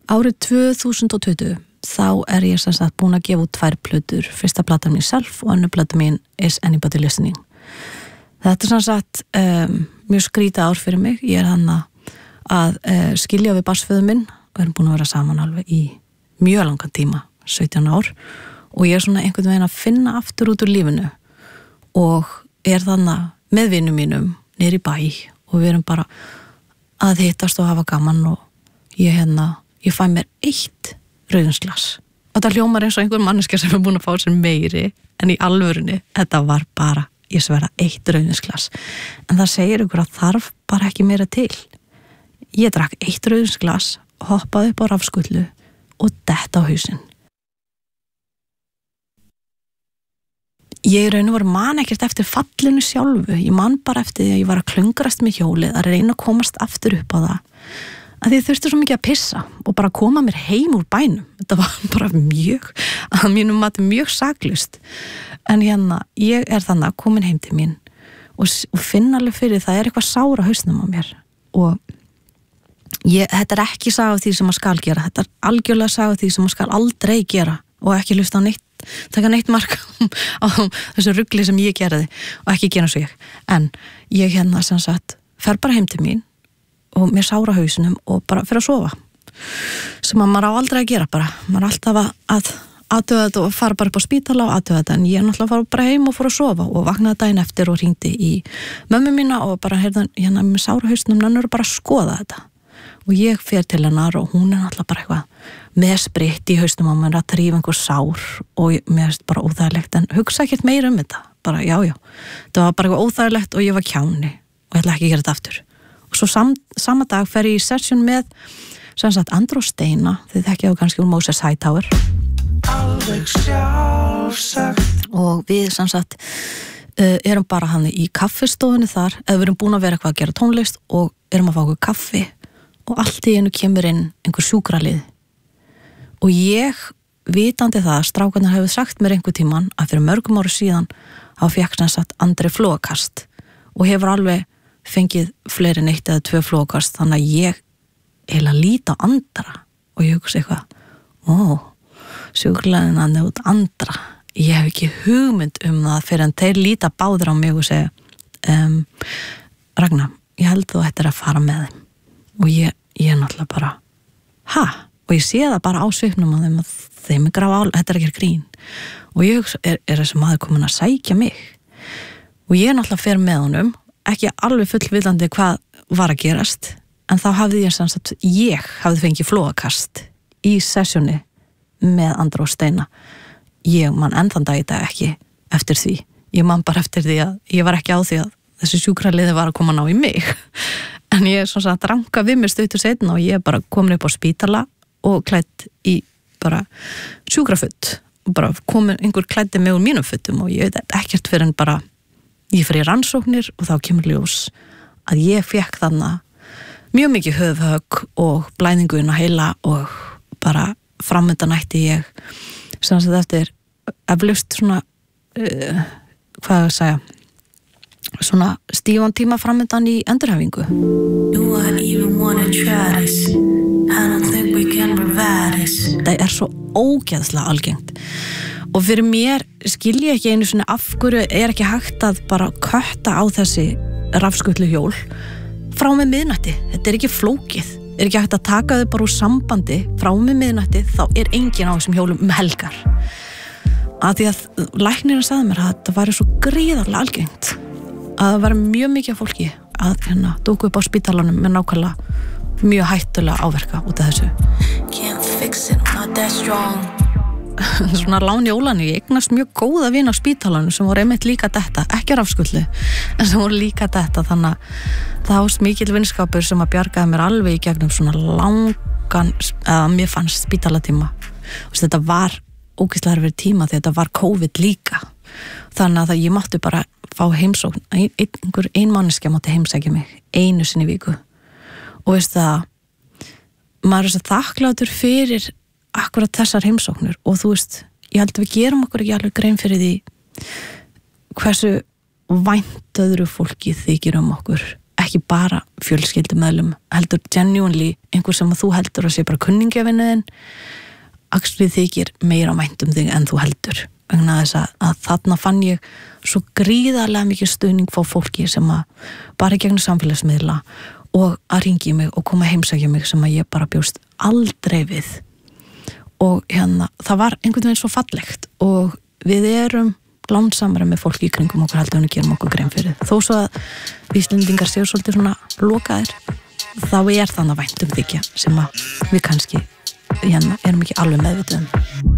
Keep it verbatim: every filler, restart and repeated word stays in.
árið tvö þúsund tuttugu þá er ég sem sagt búin að gefa út tvær plötur, fyrsta platan mín Self og önnur plata mín Is Anybody Listening. Þetta er sem sagt um, mjög skrítið ár fyrir mig. Ég er þannig að uh, skilja við barnsföður minn og erum búin að vera saman alveg í mjög langan tíma, sautján ár, og ég er svona einhvern veginn að finna aftur út úr lífinu og er þannig með vinum mínum niður í bæ og við erum bara að hittast og hafa gaman og ég hérna, ég fæ mér eitt rauðinsglas. Og það hljómar eins og einhver manneskja sem er búin að fá sér meiri, en í alvörunni, þetta var bara, ég sverða, eitt rauðinsglas. En það segir ykkur að þarf bara ekki meira til. Ég drakk eitt rauðinsglas, hoppaði upp á rafskullu og detta á hausinn. Ég raun og var man ekkert eftir fallinu sjálfu, ég man bara eftir því að ég var að klöngrast með hjólið, að reyna að komast aftur upp á það, að ég þurfti svo mikið að pissa og bara koma mér heim úr bænum. Þetta var bara mjög, að mínum mati mjög saklaust. En hérna, ég er þannig komin heim til mín og, og finn alveg fyrir það er eitthvað sára hausnum á mér og ég, þetta er ekki saga af því sem maður skal gera, þetta er algjörlega saga af því sem maður skal aldrei gera og ekki hlusta á neitt, taka neitt mark á þessu rugli sem ég gerði og ekki gera svo ég. En ég hérna sem sagt fer bara heim til mín og mér sára hausinum og bara fyrir að sofa. Sem að maður á aldrei að gera bara. Maður er alltaf að, að aðtöða þetta og fara bara upp á spítala og aðtöða þetta, en ég náttúrulega fara bara heim og fór að sofa og vaknaði daginn eftir og hringdi í mömmu mína og bara heyrði hérna með sára hausinum, hann eru bara að skoða þetta. Og ég fer til hennar og hún er náttúrulega bara eitthvað með spritt í hausnum á mér að trífa einhver sár og ég, mér finnst bara óþægilegt, en hugsa ekkert meira um þetta. Bara já, já. Það var bara eitthvað óþægilegt og ég var kjáni og ég ætla ekki að gera þetta aftur. Og svo sam, sama dag fer ég í session með sem sagt Andró Steina, þið þekkjaðu kannski úr Moses Hightower. Alveg sjálfsagt. Og við sem sagt uh, erum bara hann í kaffistofunni þar, eða við erum búin að vera eitthvað að gera tónlist og erum að fá okkur kaffi og allt í einu kemur inn einhver sjúkralið. Og ég, vitandi það, strákarnir hefur sagt mér einhver tíman að fyrir mörgum ára síðan þá fékk sem sagt Andri flóakast og hefur alveg fengið fleiri neitt eða tvö flókast, þannig að ég heila líta á Andra og ég hugsa eitthvað, ó, sjúklarinn hann er út Andra. Ég hef ekki hugmynd um það fyrir en þeir líta báðir á mig og segja, um, Ragnar, ég held þú ættir að fara með þeim. Og ég, ég er náttúrulega bara, ha? Og ég sé það bara á svipnum á þeim að þeim er graf álega, þetta er ekki grín. Og ég hugsa, er, er þessi maður komin að sækja mig? Og ég náttúrulega fer með honum, ekki alveg fullvitandi hvað var að gerast, en þá hafði ég sem sagt, ég hafði fengið flóakast í sessjóni með Andró Steina. Ég man enn þann dag í dag ekki eftir því. Ég man bara eftir því að ég var ekki á því að þessi sjúkraliði var að koma ná í mig. En ég er svona að ranka við mér stuttur seinna og ég er bara komin upp á spítala og klætt í bara sjúkrafutt og bara komin, einhver klæddi mig úr mínum futtum og ég veit ekkert fyrir en bara ég fyrir rannsóknir og þá kemur ljós að ég fekk þannig mjög mikið höfhögg og blæðingu inn á heila og bara framöndan ætti ég sem að þetta eftir eflaust svona uh, hvað að segja svona stífan tíma framöndan í endurhæfingu. Það er svo ógeðslega algengt og fyrir mér skil ég ekki einu svona af hverju er ekki hægt að bara kötta á þessi rafskutlu hjól frá með miðnætti. Þetta er ekki flókið, er ekki hægt að taka þau bara úr sambandi frá með miðnætti, þá er engin á þessum hjólum um helgar. Að því að læknirinn sagði mér að þetta væri svo gríðarlega algengt að það væri mjög mikið af fólki að hérna dúku upp á spítalanum með nákvæmlega mjög hættulega áverka út af þessu. Can't fix it, not that strong. Svona lán í ólan, ég eignast mjög góða vin á spítalanum sem voru einmitt líka detta, ekki rafskullu, en sem voru líka detta, þannig að það ást mikill vinskapur sem að bjargaði mér alveg í gegnum svona langan, eða mér fannst spítalatíma. Og þetta var ógeðslega erfiður tíma því þetta var COVID líka, þannig að ég mátti bara fá heimsókn, ein, einhver einmanneskja mátti heimsækja mig einu sinni í viku og veist það, maður er svo þakklátur fyrir akkurat þessar heimsóknir og þú veist, ég held að við gerum okkur ekki alveg grein fyrir því hversu vænt öðru fólki þykir um okkur, ekki bara fjölskyldumeðlum, heldur genuinely einhver sem að þú heldur að sé bara kunningjavinnuðin, actually þykir meira vænt um þig en þú heldur. Vegna þess að, að þarna fann ég svo gríðarlega mikið stuðning frá fólki sem að bara í gegnum samfélagsmiðla og að ringi mig og koma að heimsækja mig sem að ég bara bjóst aldrei við. Og hérna, það var einhvern veginn svo fallegt og við erum lánsamara með fólki í kringum okkur heldur en við gerum okkur grein fyrir. Þó svo að Íslendingar séu svolítið svona lokaðir, þá er þannig vænt um þykja sem að við kannski hérna erum ekki alveg meðvituð um.